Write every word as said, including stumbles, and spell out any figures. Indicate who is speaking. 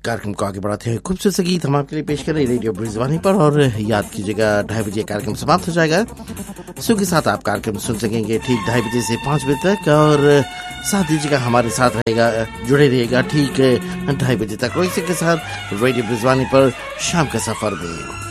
Speaker 1: कार्यक्रम को आगे बढ़ाते हुए खूबसूरत गीत हम आपके लिए पेश करें रेडियो ब्रिजवानी पर। और याद कीजिएगा ढाई बजे कार्यक्रम समाप्त हो जाएगा। सो के साथ आप कार्यक्रम सुन सकेंगे ठीक ढाई बजे से पाँच बजे तक। और साथ दीजिएगा हमारे साथ रहेगा, जुड़े रहिएगा ठीक ढाई बजे तक रोहित के साथ रेडियो ब्रिजवानी पर शाम का सफर में।